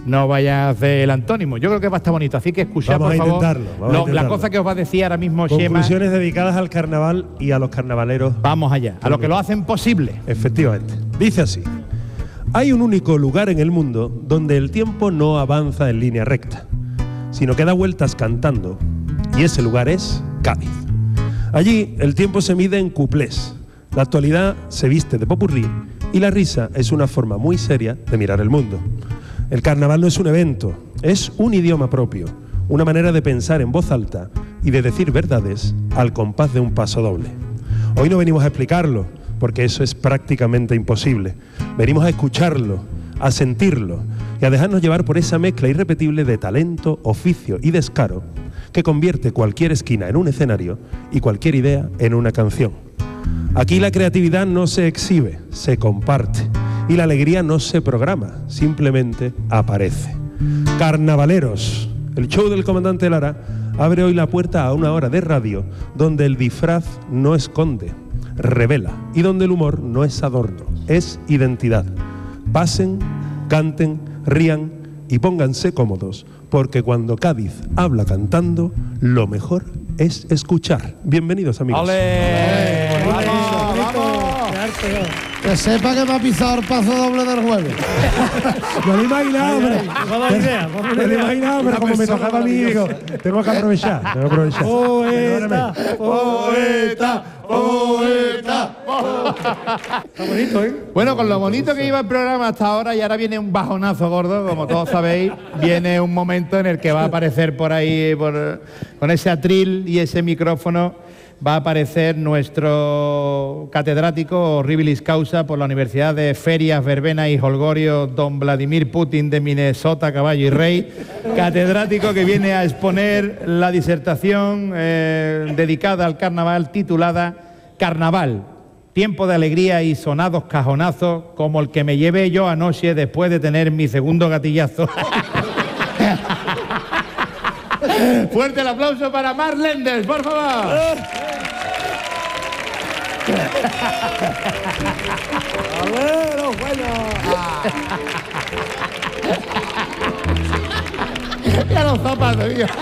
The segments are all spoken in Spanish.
no vaya a hacer el antónimo. Yo creo que va a estar bonito, así que escuchad, por favor, la cosa que os va a decir ahora mismo Chema. Conclusiones dedicadas al carnaval y a los carnavaleros. Vamos allá, a lo que lo hacen posible. Efectivamente. Dice así: hay un único lugar en el mundo donde el tiempo no avanza en línea recta, sino que da vueltas cantando, y ese lugar es Cádiz. Allí el tiempo se mide en cuplés, la actualidad se viste de popurrí y la risa es una forma muy seria de mirar el mundo. El carnaval no es un evento, es un idioma propio, una manera de pensar en voz alta y de decir verdades al compás de un paso doble. Hoy no venimos a explicarlo, porque eso es prácticamente imposible. Venimos a escucharlo, a sentirlo y a dejarnos llevar por esa mezcla irrepetible de talento, oficio y descaro que convierte cualquier esquina en un escenario y cualquier idea en una canción. Aquí la creatividad no se exhibe, se comparte, y la alegría no se programa, simplemente aparece. Carnavaleros, el show del comandante Lara abre hoy la puerta a una hora de radio donde el disfraz no esconde, revela, y donde el humor no es adorno, es identidad. Pasen, canten, rían y pónganse cómodos, porque cuando Cádiz habla cantando, lo mejor es escuchar. Bienvenidos, amigos. ¡Ole! ¡Vamos! Que sepa que me ha pisado el paso doble del jueves. Me lo he imaginado, hombre. Me lo he imaginado, pero como me tocaba a mí, digo, tengo que aprovechar. Poeta, poeta, poeta. Está bonito, ¿eh? Bueno, con lo bonito que iba el programa hasta ahora, y ahora viene un bajonazo gordo, como todos sabéis, viene un momento en el que va a aparecer por ahí, con ese atril y ese micrófono, va a aparecer nuestro catedrático Horribilis Causa por la Universidad de Ferias, Verbena y Holgorio, don Vladimir Putin de Minnesota, caballo y rey, catedrático que viene a exponer la disertación dedicada al carnaval, titulada Carnaval, tiempo de alegría y sonados cajonazos, como el que me llevé yo anoche después de tener mi segundo gatillazo. Fuerte el aplauso para Marc Lenders, por favor. Ya los zapatos, tío.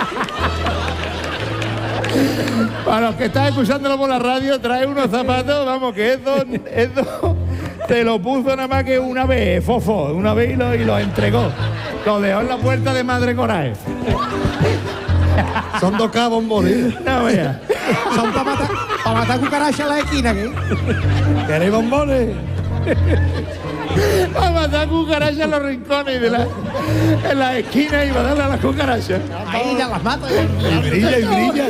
Para los que están escuchándolo por la radio, trae unos zapatos, vamos, que eso te lo puso nada más que una vez, Fofo, una vez y lo entregó. Lo dejó en la puerta de Madre Coraje. Son dos cabos bombones. No vea. Son para matar cucarachas en la esquina, ¿qué? ¿Queréis bombones? Para matar cucarachas en los rincones en la esquina y va a darle a las cucarachas. Ahí ya las mato. Y brilla.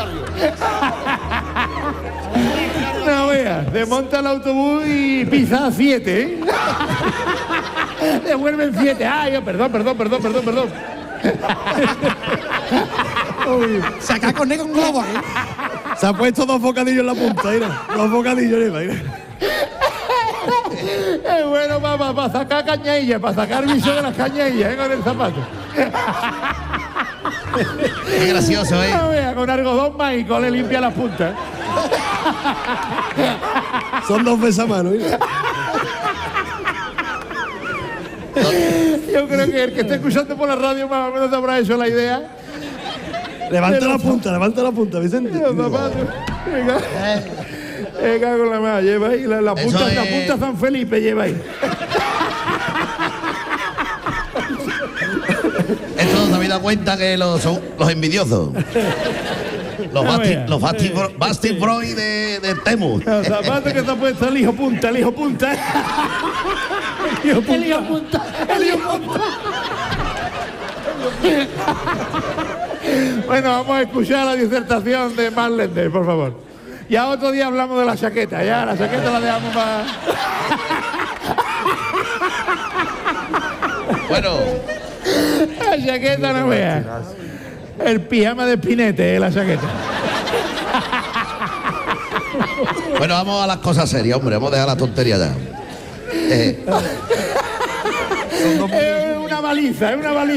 No vea, desmonta el autobús y pisa 7, ¿eh? Devuelven 7. Ay, perdón. Saca con negro un globo aquí. Se ha puesto dos bocadillos en la punta, mira. Dos bocadillos, mira. Es bueno para sacar cañilla, para sacar viso de las cañillas, con el zapato. Qué gracioso, ¿eh? No vea, con algodón mágico le limpia las puntas. Son dos veces a mano, mira. Yo creo que el que esté escuchando por la radio más o menos te habrá hecho la idea. Levanta la punta, Vicente. Los zapatos. Venga con la mano, lleva ahí la punta San Felipe, lleva ahí. Esto no se había dado cuenta que son los envidiosos. Los Basti Boy de Temu. Los zapatos que se ha puesto el hijo punta. El hijo punta. Bueno, vamos a escuchar la disertación de Marc Lenders, por favor. Ya otro día hablamos de la chaqueta, ya la chaqueta la dejamos para... Bueno. La chaqueta no vea. El pijama de Spinete, la chaqueta. Bueno, vamos a las cosas serias, hombre, vamos a dejar la tontería ya. Es una baliza.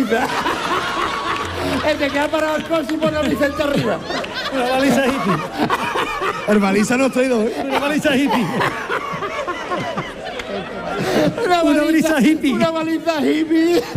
El que ha parado el coche y pone a Vicente arriba. Una baliza hippie. El baliza no estoy dos, ¿eh? Una baliza hippie. Una baliza hippie.